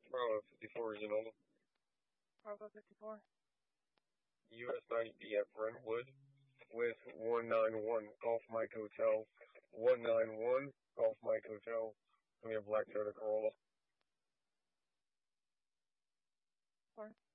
Bravo 54 is Enola. Bravo 54. US 90 at Brentwood with 191 Golf Mike Hotel. 191 Golf Mike Hotel. We have Black Toyota Corolla. 4.